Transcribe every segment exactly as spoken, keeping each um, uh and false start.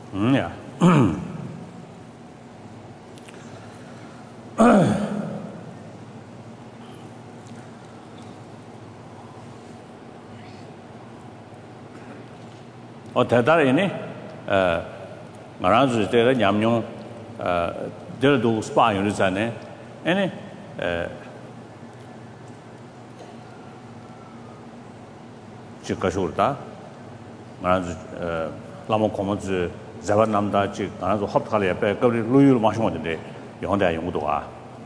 음, 야. 어, 대단하네. 어, 말하자면 제가 냠뇽 어, 저도 스파 유니잖아요. 아니, 에 지가 쇼르다. 말하자면 어, 라모 코먼즈 자반남다 지 말하자면 합탈에 배 거리 루유를 마신 건데 영대 연구도가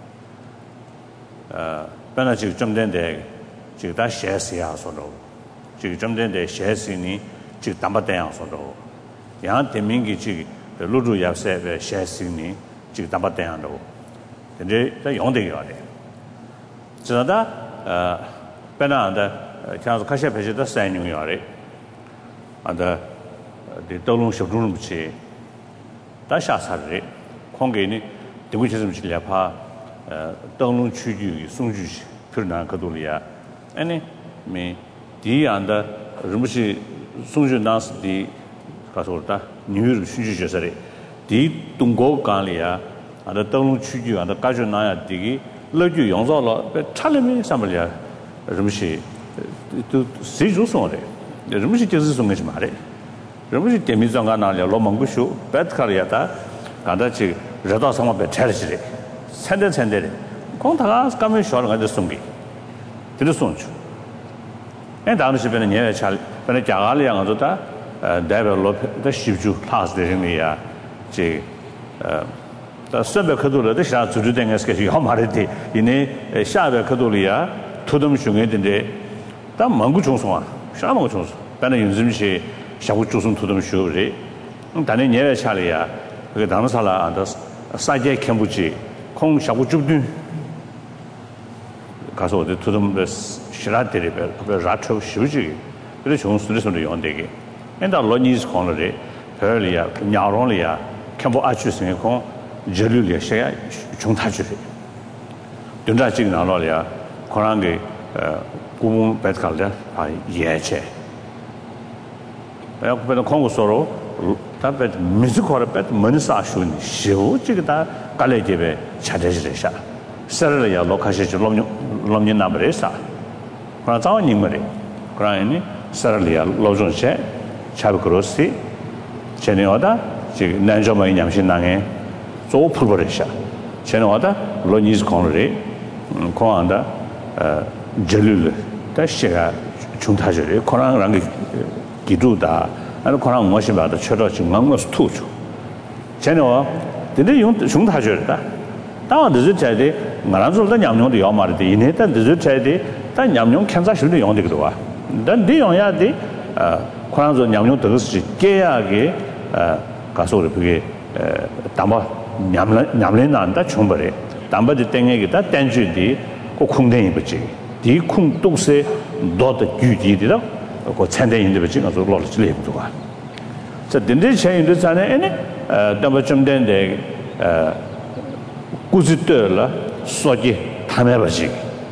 어, 변화 지금 좀 된데 지금 다 셰스야 소로. 지금 좀 된데 셰스니 지금 담바대양 소로. 양 대민기 지금 루루 yap세 셰스니 지금 담바대양도. 근데 다 영대가 돼. 저다 어 변화한다 그래서 카시아 배제다 사인용이래. 안다 이 돌롱 쇼루는 붙이 다샤사리 공개니 대구체점 질려파 어 돌롱 추주 송주시 그러나 그돌이야. 아니 미 디안다 rum시 송주 나스디 가서다 뉴를 추주셔서리 디 동고 간리야 안다 돌롱 추주 안다 가져 나야 디기 러주 용서로 차례미 삼을이야. rum시 또 세주송래. rum시 뜻이 송게 말해. rum시 때미정가 나려 로망구쇼 배트카리아다 간다치 저도 상마 배차르시래. 산대 산대래. 공타가 가면 쇼를 가져 송기. 들었송주. 에 다음에 집에는 얘 잘, 근데 자갈이랑 어쩌다 데벨롭 더 십주 클래스 되는이야. 제 어, 서버 커도를 대신 주주된 것이 한 말이지. 이내 샤베 커도리아 토덤 중에인데 다 망구 총송아. 샤망구 총송. 반은 윤심시 샤구 조선 토덤 쇼리. 단에 얘 차리야. 그 다음 살아 안다 사제 캠부지 콩 샤구 줍든 가서 어디 토덤 시라데리 그 라트 쇼지. 그래 좋은 스트레스로 연대게. 엔다 로니스 코너리 별이야 냐롱리야 캠보 아추스네 콩 저류리야 셔야 중타주리. 연자 지금 나로리야 코란게 어 고문 배트칼다 아 예체. 내가 그때 공부서로 답에 미스코를 뺐 먼사슈니 쇼지다 갈래제베 차대지래샤. 서르야 로카시 롬 롬니 나브레사. 그러나 자원님 말이. 그러니 서르야 로존체 차브크로스 제네오다 지금 난조마이 냠신낭에 조 풀버레샤. 제네오다 로니스 코너리 코안다 어 절룰 다시가 중타절이 코랑랑 기두다 아니 코랑 무엇이 봐도 처러 중앙거 스투죠. 제네와 근데 용 중타절이다. 다만 늦을 때에 말한줄도 냠용도 요 말이데 이내다 늦을 때에 다 냠용 캔사실도 용되기도 와. 난 내용야데 어 코랑조 냠용 더스 깨야게 어 가서 그게 담아 냠래 냠래 난다 충분해. 담바지 땡에기다 땡주디 꼭 쿵댕이 붙지. 디쿵 똑세 너도 규디디다. 그 찬대인데 붙지 가서 로르지 해보도가. 자, 근데 제인도 전에 에네 어 담바 좀 된데 어 꾸즈들라 소지 담해버지.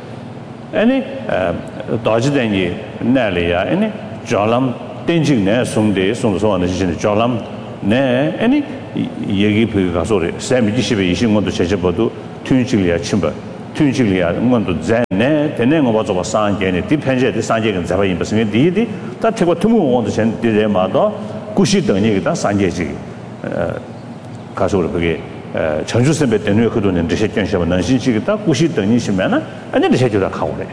아니 어 도지den이 날이야. 아니 졸람 땡징네 송대 송소하는 시즌에 졸람 네 아니 얘기 그 가서 삼십에 이십 원도 제제버도 튠질이야 침바 튠질이야 뭔도 쟤네 되는 거 봐서 상계네 디펜제데 상계는 잡아 임버스네 디디 다 태고 투무 원도 전 디레마도 구시 등이다 상계지 어 가서 그게 어 전주선배 때문에 그도는 대세견시면 난신시기다 구시 등이시면은 아니 대세주다 가오래.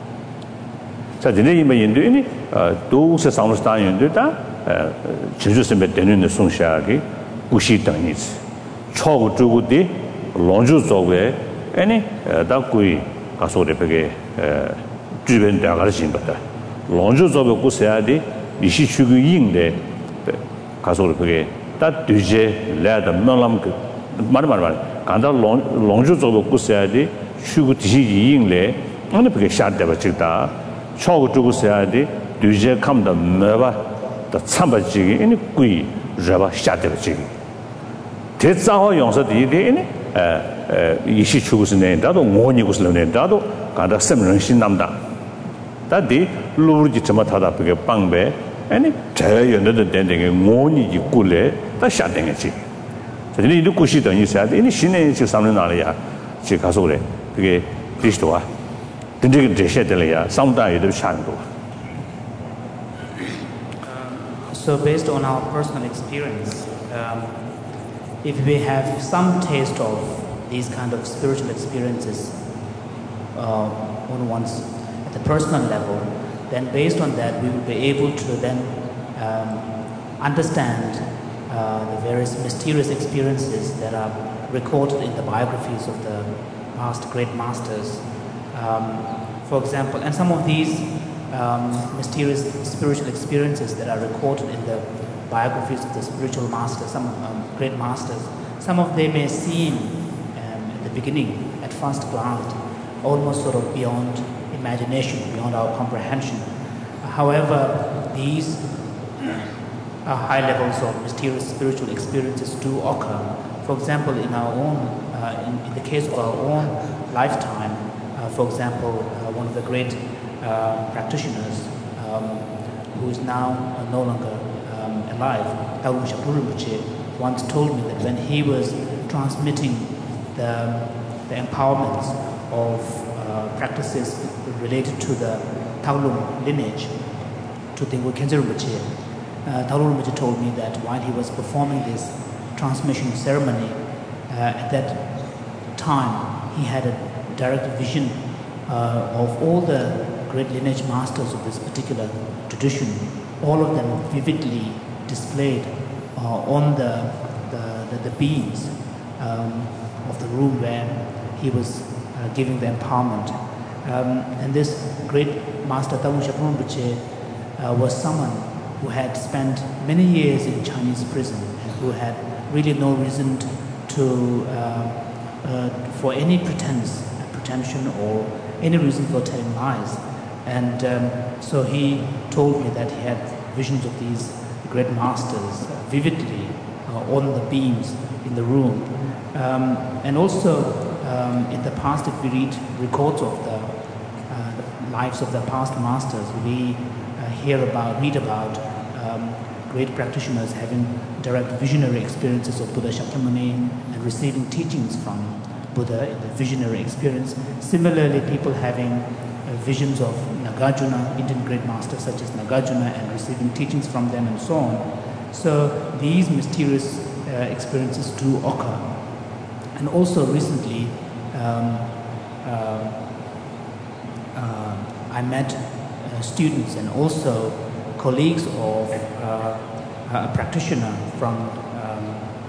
자, 근데 이만 인도니 어 도우스 상무스탄 인도다 어 전주선배 때문에 송샤기 구시 등이지. 초고 주고디 론주 쪽에 아니 다구이 가서 그게 어 주변 대가를 신거다. 론주 쪽에 구세야디 이시 추구 인데 가서 그게 다 뒤제 레다 놀람 그 말 말 말 간다 론주 쪽에 구세야디 추구 뒤지 인래 어느 그게 샤데바 지다. 초고 주고세야디 뒤제 감다 매바 다 참바지기 아니 구이 저바 샤데바지. 대자호 용서디디 에 이시 추구스네 나도 원이고스네 나도 가다 셈런신 남다 다디 루르지 좀 타다 그게 빵배 아니 잘 연도도 된게 뭐니 꾸래 다 샤댕이지 저들이 이거 꾸시等于啥이니 신의 저 삼는 날이야 지 가서 그래 그게 그리스도와 근데 그 제시들이야 상당히도 샤는도 So based on our personal experience, um, if we have some taste of these kind of spiritual experiences uh, on one's at the personal level, then based on that we will be able to then um, understand uh, the various mysterious experiences that are recorded in the biographies of the past great masters. Um, for example, and some of these Um, mysterious spiritual experiences that are recorded in the biographies of the spiritual masters, some um, great masters. Some of them may seem, um, at the beginning, at first glance, almost sort of beyond imagination, beyond our comprehension. However, these uh, high levels of mysterious spiritual experiences do occur. For example, in our own, uh, in, in the case of our own lifetime, uh, for example, uh, one of the great Uh, practitioners um, who is now uh, no longer um, alive, Taulum Shapur Rinpoche, once told me that when he was transmitting the, the empowerments of uh, practices related to the Taulum lineage to Tengku Khyentse Rinpoche, uh, Taulum Rinpoche told me that while he was performing this transmission ceremony, uh, at that time he had a direct vision uh, of all the great lineage masters of this particular tradition, all of them vividly displayed uh, on the, the, the, the beams um, of the room where he was uh, giving the empowerment. Um, and this great master Taulum Shapur Rinpoche uh, was someone who had spent many years in Chinese prison and who had really no reason to, uh, uh, for any pretense, pretension or any reason for telling lies. And um, so he told me that he had visions of these great masters vividly uh, on the beams in the room. Um, and also um, in the past, if we read records of the, uh, the lives of the past masters, we uh, hear about, read about um, great practitioners having direct visionary experiences of Buddha Shakyamuni and receiving teachings from Buddha in the visionary experience. Similarly, people having Uh, visions of Nagarjuna, Indian great masters such as Nagarjuna, and receiving teachings from them and so on. So these mysterious uh, experiences do occur. And also recently, um, uh, uh, I met uh, students and also colleagues of uh, a practitioner from um,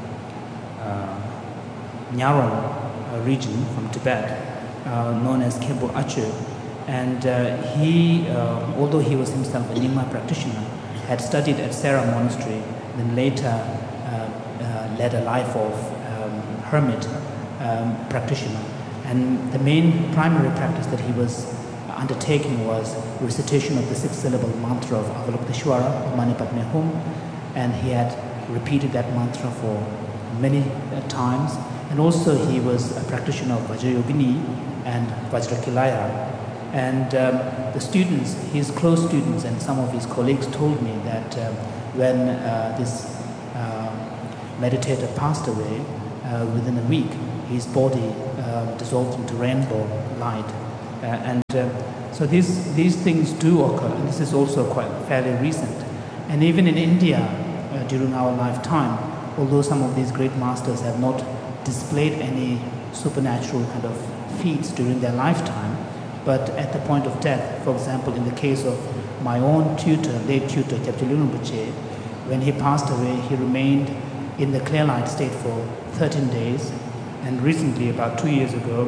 uh, Nyarong uh, region, from Tibet, uh, known as Khenpo Achu. And uh, he, uh, although he was himself a Nyingma practitioner, had studied at Sera Monastery, then later uh, uh, led a life of um, hermit um, practitioner. And the main primary practice that he was undertaking was recitation of the six-syllable mantra of Avalokiteshvara, Mani Padme Hum, and he had repeated that mantra for many uh, times. And also he was a practitioner of Vajrayogini and Vajrakilaya. And um, the students, his close students and some of his colleagues told me that um, when uh, this uh, meditator passed away, uh, within a week, his body uh, dissolved into rainbow light. Uh, and uh, so these, these things do occur, and this is also quite fairly recent. And even in India, uh, during our lifetime, although some of these great masters have not displayed any supernatural kind of feats during their lifetime, but at the point of death, for example, in the case of my own tutor, late tutor, Kyabje Lung Rinpoche, when he passed away, he remained in the clear light state for thirteen days. And recently, about two years ago,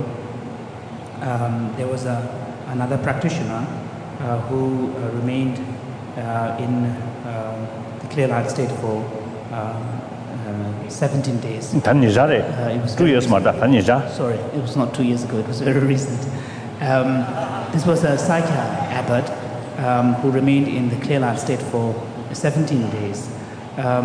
um, there was a, another practitioner uh, who uh, remained uh, in uh, the clear light state for uh, uh, seventeen days. Uh, it was two years ago. Sorry, it was not two years ago, it was very recent. Um, this was a Sakya abbot um, who remained in the clear light state for seventeen days. Um,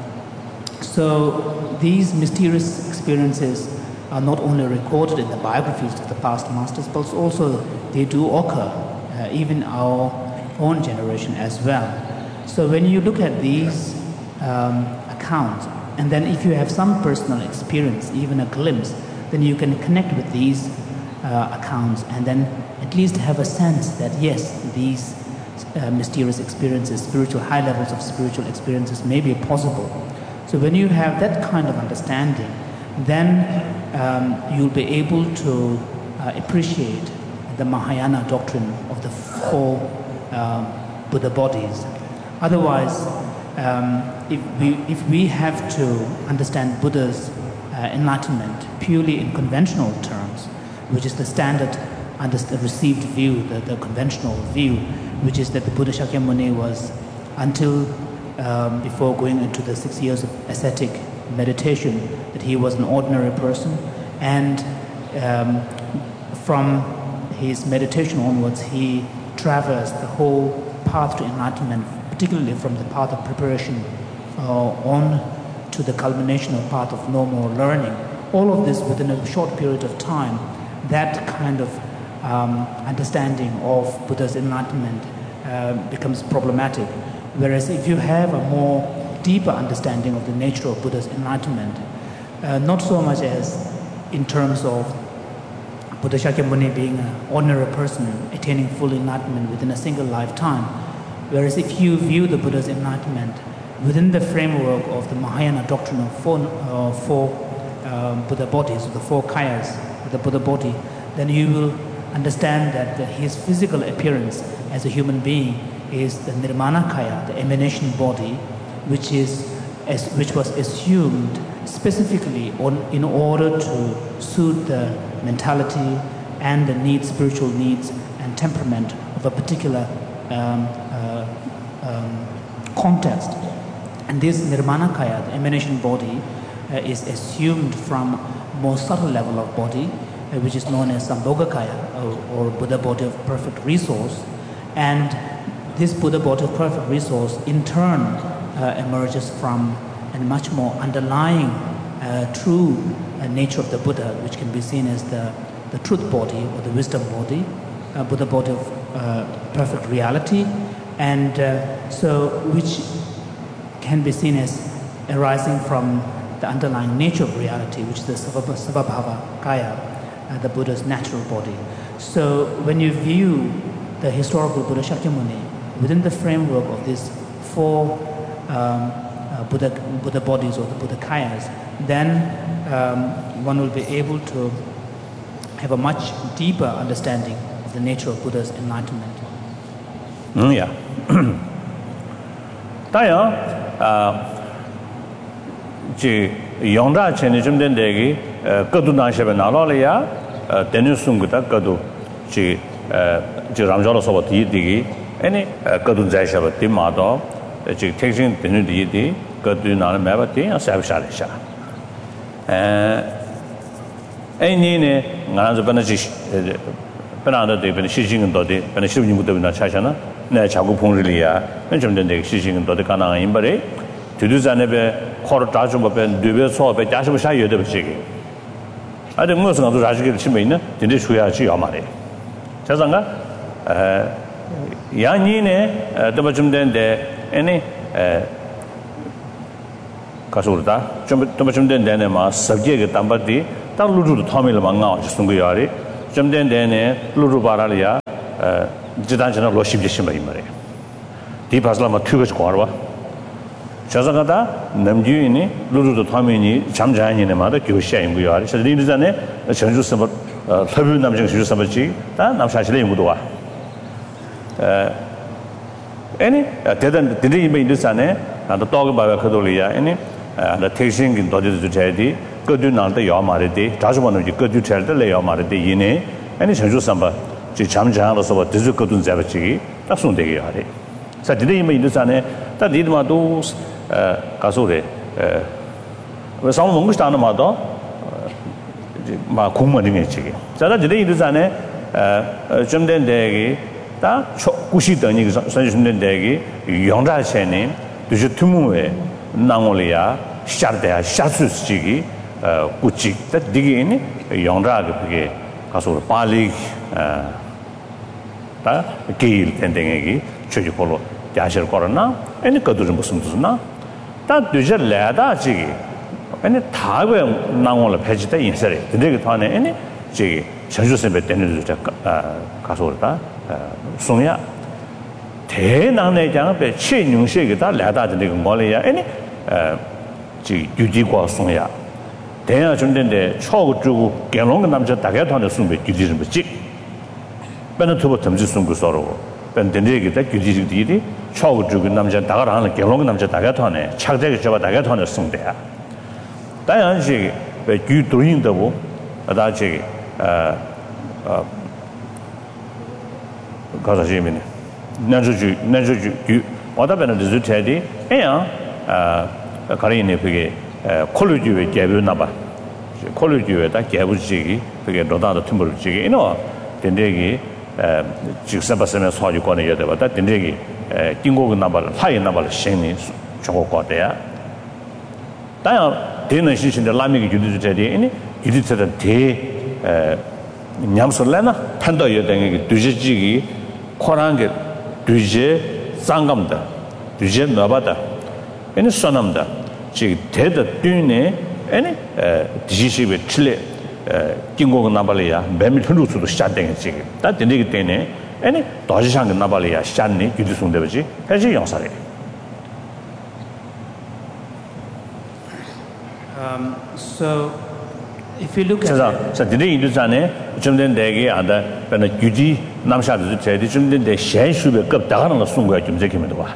so these mysterious experiences are not only recorded in the biographies of the past masters, but also they do occur uh, even our own generation as well. So when you look at these um, accounts, and then if you have some personal experience, even a glimpse, then you can connect with these uh, accounts and then at least have a sense that yes, these uh, mysterious experiences, spiritual, high levels of spiritual experiences may be possible. So when you have that kind of understanding, then um, you'll be able to uh, appreciate the Mahayana doctrine of the four um, Buddha bodies. Otherwise, um, if, we, if we have to understand Buddha's uh, enlightenment purely in conventional terms, which is the standard and the received view, the, the conventional view, which is that the Buddha Shakyamuni was, until um, before going into the six years of ascetic meditation, that he was an ordinary person, and um, from his meditation onwards, he traversed the whole path to enlightenment, particularly from the path of preparation uh, on to the culmination of path of no more learning. All of this within a short period of time. That kind of um, understanding of Buddha's enlightenment uh, becomes problematic. Whereas if you have a more deeper understanding of the nature of Buddha's enlightenment, uh, not so much as in terms of Buddha Shakyamuni being an ordinary person attaining full enlightenment within a single lifetime, whereas if you view the Buddha's enlightenment within the framework of the Mahayana doctrine of four, uh, four um, Buddha bodies, the four kayas, the Buddha body, then you will understand that the, his physical appearance as a human being is the Nirmana Kaya, the emanation body, which is as, which was assumed specifically on, in order to suit the mentality and the needs, spiritual needs and temperament of a particular um, uh, um, context. And this Nirmana Kaya, the emanation body, uh, is assumed from more subtle level of body, uh, which is known as Sambhogakaya, or, or Buddha body of perfect resource. And this Buddha body of perfect resource in turn uh, emerges from a much more underlying uh, true uh, nature of the Buddha, which can be seen as the, the truth body or the wisdom body, uh, Buddha body of uh, perfect reality, and uh, so which can be seen as arising from the underlying nature of reality, which is the Savabhava Kaya, uh, the Buddha's natural body. So when you view the historical Buddha Shakyamuni within the framework of these four um, uh, Buddha, Buddha bodies or the Buddha Kayas, then um, one will be able to have a much deeper understanding of the nature of Buddha's enlightenment. Mm, yeah. uh, 지 영자 전에 좀 된 데기 거도 나셔be 나라려야 되는 순구다 거도 지 지 람자로서 디디기 아니 거도 자셔be 디마도 지 택신 되는 디디 거도 나는 매버티 사브샤르샤 에 애니네 나서 번지本来的对本来事情多的本来事情不对那查查呢那자꾸 봉리리야 좀 된 데기事情多的가능한 인벌이 두두잔에베 코를 다주면베 뇌베서베 자시고 샤여데 버시기 아데 무슨 것도 자시기를 치면 있는 근데 줘야지 요 말이에요 자상가 에 야니네 더 좀 된데 아니 에 가서다 좀좀 된데네 마 서기에 담바디 딱 루루도 타밀을 망가 싶은 거 야리 좀 된데네 루루 바라리아 에 지단전을 로십지 심어 이 말이에요 디바슬라마 튜거스 거와 자자가다 남주인이 루루도 타면이 잠자니네 마다 교시인 거 야리 그래서 리드전에 전주 서버 서부 남정 주주 서버지 다 남사실의 연구도 와 에 아니 대단 드리 메인드산에 나도 talk about 그돌이야 아니 나 택싱 도저도 제디 거두 나한테 요 말이지 자주번은 거두 찰때 요 말이지 이네 아니 전주 서버 지 잠자로서 뭐 드즈 거둔 잡지 딱 손대게 하래 자 드리 메인드산에 다 리드마도 에 가서래 에 상황 뭔가 스타는 마도 마 공무원이 있지 자다 드리 메인드산에 에좀 된데기 다 구시더니 그 선생님 되기 영자체님 dus 투무에 나올이야 샤르데야 샤스스지기 어 구치 때 디기니 영자가 그게 가서 빨리 다 게일 텐데기 저기 볼로 야실 거라나 아니 그도 좀 무슨 무슨나 다 되게 레다지 아니 다에 나온을 배지다 인설이 근데 그 안에 아니 저기 전주선배 때는 저 가서 그러다 송야 대난의 장배 최능식이다 레다지 그 뭐래야 아니 지 유지과 송야 대야 준는데 초고 주고 개롱 남자 다게团的 송배 유지 좀 지本土점지 송고 서로 밴드에게 다 규지들이 초고 주고 남자 다가라는 개롱 남자 다게团에 착대게 잡아 다게团的 송대야 당연히 왜 규도인다고 아다지 어 가자지면 나주주 나주주 규 와다변의 리즈테디 에야 아 가리네 그게 콜루지에 개변나 봐 콜루지에다 개부지기 그게 로다도 틈벌지기 이노 된대기 에 직사바스면 소유권에 여대보다 된대기 에 긴고가 나발 파이 나발 신이 저거 거대야 당연 되는 신신의 라미기 유디제디 이니 유디제의 대 냠설래나 판도여 등의 뒤지기 코란게 뒤제 상감다 뒤제 나바다 이니 선남다 지 대다 뒤네 아니 디지시베 칠레 긴고가 나발이야 매미 흔루수도 시작된 지금 다 되기 때문에 아니 도시상가 나발이야 시작네 유디송되지 해지 영사래 Um, so, if you look at 자, 자, 근데 인도산에 좀 된 대게 안다. 변의 규지 남샤도 제대 좀 된데 현수배 급 다가는 거 순거야 좀 제기면 봐.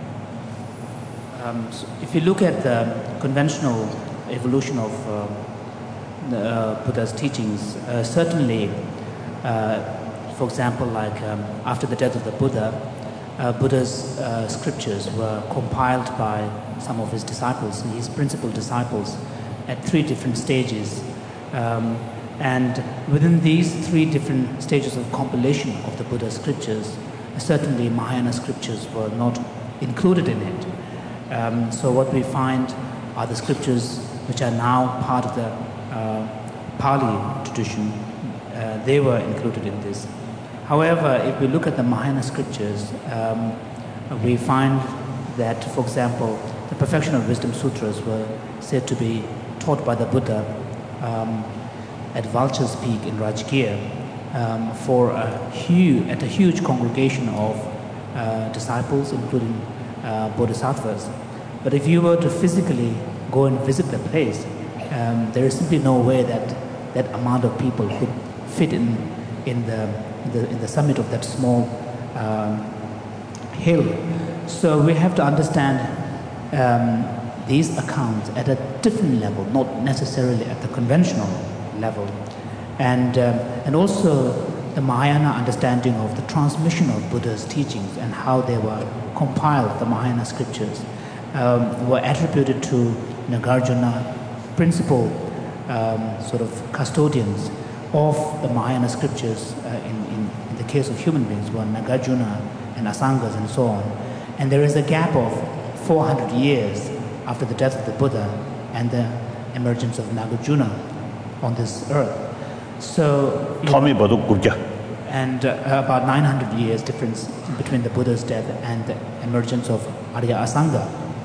Um, so if you look at the conventional evolution of uh, the, uh, Buddha's teachings, uh, certainly, uh, for example, like um, after the death of the Buddha, uh, Buddha's uh, scriptures were compiled by some of his disciples, his principal disciples, at three different stages. Um, and within these three different stages of compilation of the Buddha's scriptures, certainly Mahayana scriptures were not included in it. Um, so what we find are the scriptures which are now part of the uh, Pali tradition. Uh, they were included in this. However, if we look at the Mahayana scriptures, um, we find that, for example, the Perfection of Wisdom Sutras were said to be taught by the Buddha um, at Vulture's Peak in Rajgir um, for a huge, at a huge congregation of uh, disciples, including uh, bodhisattvas. But if you were to physically go and visit the place, um, there is simply no way that that amount of people could fit in in the in the, in the summit of that small um, hill. So we have to understand um, these accounts at a different level, not necessarily at the conventional level, and um, and also the Mahayana understanding of the transmission of Buddha's teachings and how they were compiled. The Mahayana scriptures um, were attributed to Nagarjuna, principal um, sort of custodians of the Mahayana scriptures. Uh, in, in in the case of human beings, were Nagarjuna and Asangas and so on. And there is a gap of four hundred years after the death of the Buddha and the emergence of Nagarjuna on this earth. So, and uh, about nine hundred years difference between the Buddha's death and the emergence of Arya Asanga.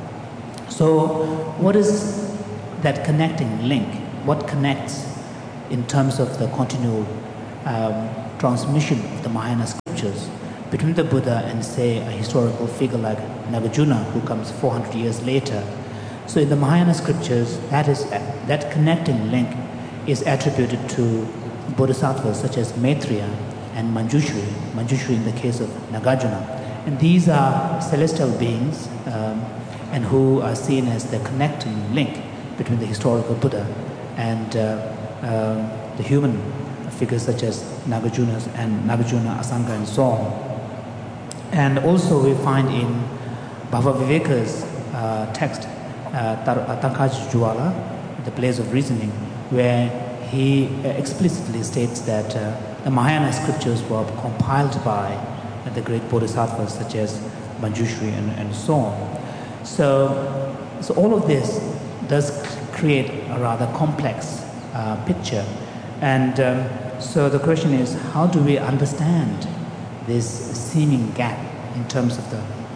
So, what is that connecting link? What connects in terms of the continual um, transmission of the Mahayana scriptures between the Buddha and, say, a historical figure like Nagarjuna, who comes four hundred years later? So in the Mahayana scriptures, that is that connecting link is attributed to bodhisattvas such as Maitreya and Manjushri, Manjushri in the case of Nagarjuna. And these are celestial beings um, and who are seen as the connecting link between the historical Buddha and uh, uh, the human figures such as Nagarjuna and Nagarjuna, Asanga and so on. And also we find in Bhavaviveka's uh, text, uh, Tankaj Juala, The Place of Reasoning, where he explicitly states that uh, the Mahayana scriptures were compiled by uh, the great bodhisattvas such as Manjushri and, and so on. So, so all of this does create a rather complex uh, picture. And um, so the question is, how do we understand this seeming gap in terms of the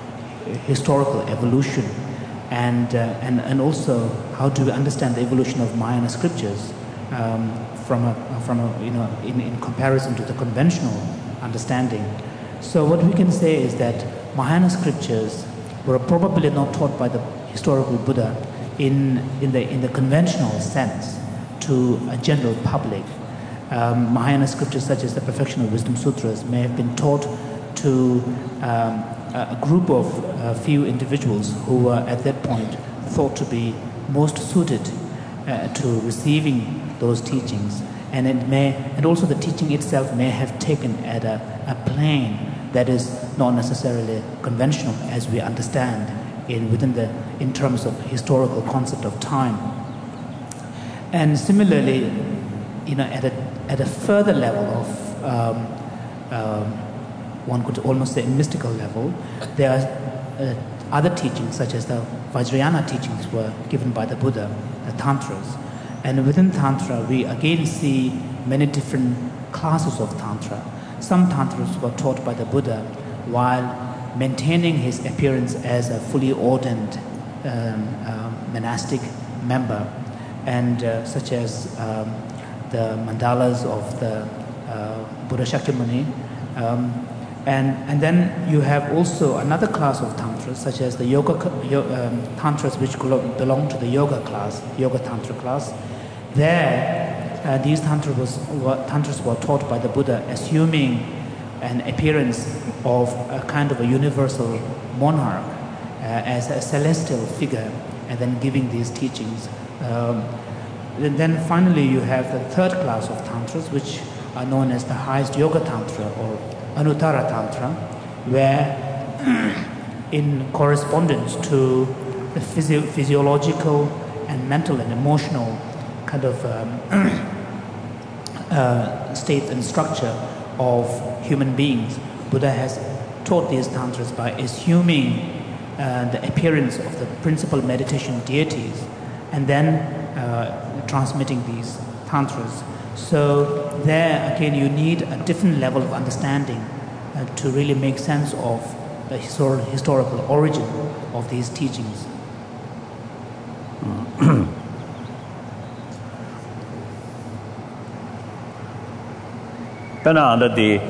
historical evolution, and, uh, and, and also how to understand the evolution of Mahayana scriptures um, from, a, from a, you know, in, in comparison to the conventional understanding. So what we can say is that Mahayana scriptures were probably not taught by the historical Buddha in, in, the, in the conventional sense to a general public. Um, Mahayana scriptures such as the Perfection of Wisdom Sutras may have been taught to um, a group of a few individuals who were at that point thought to be most suited uh, to receiving those teachings, and it may, and also the teaching itself may have taken at a, a plane that is not necessarily conventional as we understand in within the in terms of historical concept of time. And similarly, you know, at a at a further level of um, um, one could almost say mystical level, there are uh, other teachings such as the Vajrayana teachings were given by the Buddha, the Tantras. And within Tantra, we again see many different classes of Tantra. Some Tantras were taught by the Buddha while maintaining his appearance as a fully ordained um, uh, monastic member, and uh, such as um, the mandalas of the uh, Buddha Shakyamuni. Um, and, and then you have also another class of Tantras, such as the yoga um, Tantras, which belong to the yoga class, yoga Tantra class. There, uh, these Tantras, was, were, Tantras were taught by the Buddha, assuming an appearance of a kind of a universal monarch uh, as a celestial figure, and then giving these teachings. Um, and then finally, you have the third class of Tantras, which are known as the highest yoga Tantra or Anuttara Tantra, where in correspondence to the physio physiological and mental and emotional kind of um, uh, state and structure of human beings, Buddha has taught these tantras by assuming uh, the appearance of the principal meditation deities and then uh, transmitting these tantras. So there again you need a different level of understanding uh, to really make sense of the histor historical origin of these teachings. Pena anda di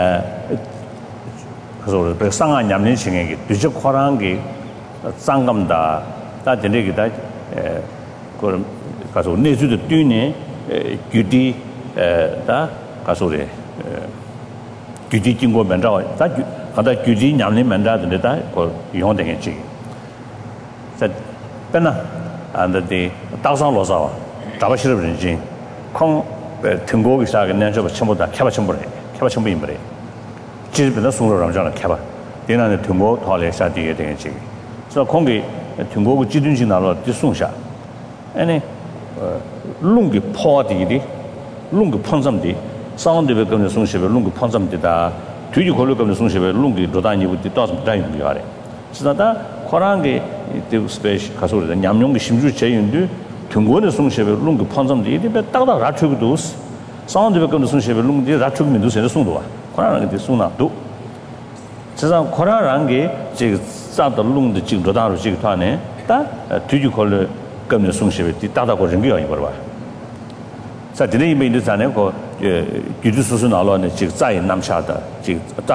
kaso be sanga nyamnin chinge gi duje khorang gi sangam da da de gi da ko kaso neju de tune gyudi da kaso re gyudi jinggo men da da da gyudi nyamnin men da de da ko yong de chi sa pena anda di da sang lo sa da ba shi de ren jin kong 등고기 사게 내가 전부 다 캐바 전부래 캐바 전부 임버래 지금도 송로랑 저는 캐바 내나는 등고 토할에 사디게 되겠지 그래서 공기 등고기 지든지 나로 뒤송샤 아니 룽기 포디디 룽기 펀섬디 사운드베 검는 송시베 룽기 펀섬디다 뒤지 걸로 검는 송시베 룽기 로다니부디 따서 다니는 거래 지나다 코랑게 그 스페이스 가서는 냠용기 심주 제인도 등고는 송시베 룽기 펀섬디 이게 딱딱 라트고도 사운드베 검는 송시베 룽디 라트고면도 세는 송도와 코랑게 데 송나도 지상 코랑게 제 자도 룽디 지금 로다로 지금 타네 다 뒤지 걸로 검는 송시베 따다고 renge야 이거 봐. 자, 这里面的咱那个呃，举止叔叔拿了呢，这个在南下的这个。